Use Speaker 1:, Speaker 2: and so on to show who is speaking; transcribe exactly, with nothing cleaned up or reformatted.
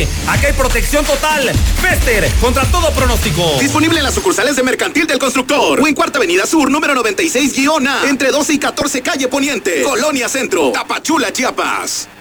Speaker 1: Porque aquí hay protección total. Bester, contra todo pronóstico.
Speaker 2: Disponible en las sucursales de Mercantil del Constructor o en Cuarta Avenida Sur, número noventa y seis A, entre doce y catorce calle Poniente, Colonia Centro, Tapachula, Chiapas.